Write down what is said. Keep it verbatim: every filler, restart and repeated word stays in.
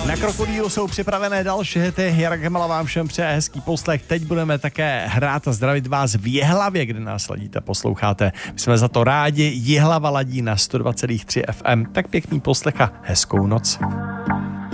Na Krokodýlu jsou připravené další hity. Jarek Hemela vám všem přeje hezký poslech. Teď budeme také hrát a zdravit vás v Jihlavě, kde nás ladíte, posloucháte. My jsme za to rádi. Jihlava ladí na sto dva celá tři F M. Tak pěkný poslech a hezkou noc.